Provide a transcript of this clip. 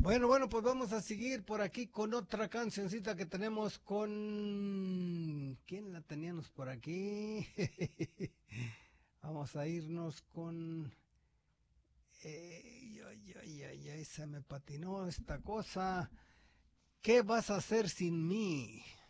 Bueno, pues vamos a seguir por aquí con otra cancioncita que tenemos con... ¿Quién la teníamos por aquí? Vamos a irnos con... se me patinó esta cosa. ¿Qué vas a hacer sin mí?